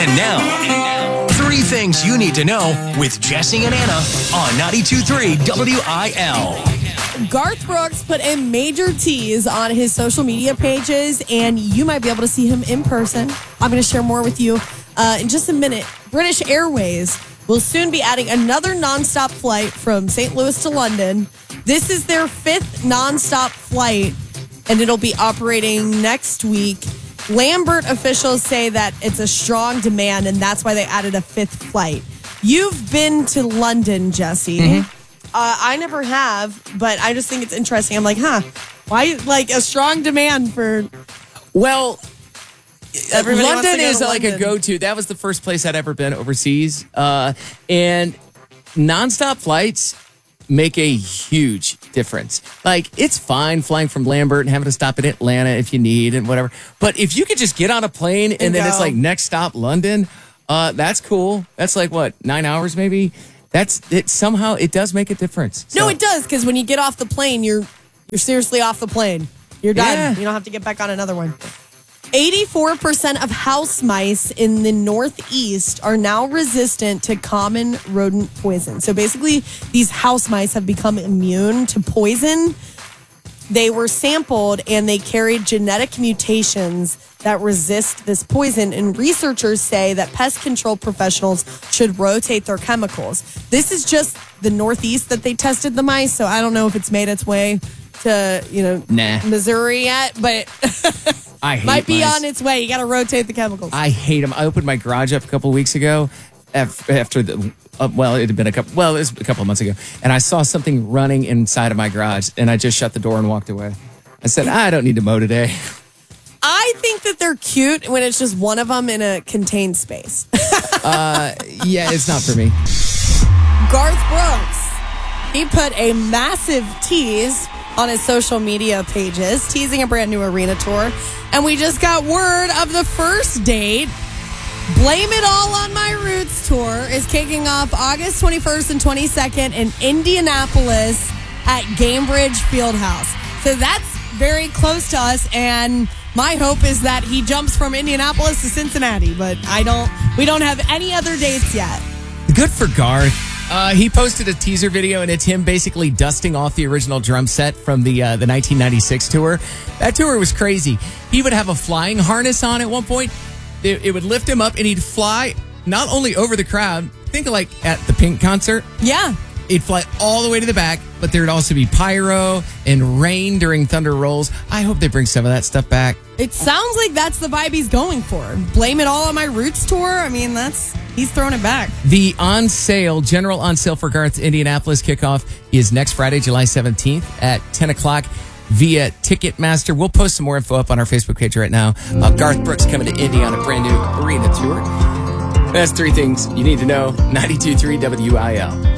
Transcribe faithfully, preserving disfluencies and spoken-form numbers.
And now, three things you need to know with Jesse and Anna on ninety-two point three W I L. Garth Brooks put a major tease on his social media pages, and you might be able to see him in person. I'm going to share more with you uh, in just a minute. British Airways will soon be adding another nonstop flight from Saint Louis to London. This is their fifth nonstop flight, and it'll be operating next week. Lambert officials say that it's a strong demand, and that's why they added a fifth flight. You've been to London, Jesse. Mm-hmm. Uh, I never have, but I just think it's interesting. I'm like, huh, why like a strong demand for... Well, Everybody London is to like London. a go-to. That was the first place I'd ever been overseas. Uh, and nonstop flights make a huge difference. Like, it's fine flying from Lambert and having to stop in Atlanta if you need and whatever. But if you could just get on a plane and, and then go. it's like next stop London, uh, that's cool. That's like, what, nine hours maybe? That's it. Somehow it does make a difference. No, So- it does, because when you get off the plane, you're you're seriously off the plane. You're done. Yeah. You don't have to get back on another one. eighty-four percent of house mice in the Northeast are now resistant to common rodent poison. So basically, these house mice have become immune to poison. They were sampled and they carried genetic mutations that resist this poison. And researchers say that pest control professionals should rotate their chemicals. This is just the Northeast that they tested the mice. So I don't know if it's made its way to, you know, Nah. Missouri yet, but I hate might be mice. on its way. You got to rotate the chemicals. I hate them. I opened my garage up a couple of weeks ago af- after the, uh, well, it had been a couple, well, it was a couple of months ago. And I saw something running inside of my garage and I just shut the door and walked away. I said, I don't need to mow today. I think that they're cute when it's just one of them in a contained space. uh, yeah, it's not for me. Garth Brooks, he put a massive tease on his social media pages, teasing a brand new arena tour. And we just got word of the first date. Blame It All on My Roots tour is kicking off August twenty-first and twenty-second in Indianapolis at Gainbridge Fieldhouse. So that's very close to us, and my hope is that he jumps from Indianapolis to Cincinnati, but I don't. We don't have any other dates yet. Good for Garth. Uh, he posted a teaser video, and it's him basically dusting off the original drum set from the uh, the nineteen ninety-six tour. That tour was crazy. He would have a flying harness on at one point. It, it would lift him up, and he'd fly not only over the crowd, think of like at the Pink concert. Yeah. It'd fly all the way to the back, but there'd also be pyro and rain during Thunder Rolls. I hope they bring some of that stuff back. It sounds like that's the vibe he's going for. Blame It All on My Roots tour. I mean, that's he's throwing it back. The on sale, general on sale for Garth's Indianapolis kickoff is next Friday, July seventeenth at ten o'clock via Ticketmaster. We'll post some more info up on our Facebook page right now. Uh, Garth Brooks coming to Indy on a brand new arena tour. That's three things you need to know. ninety-two point three W I L.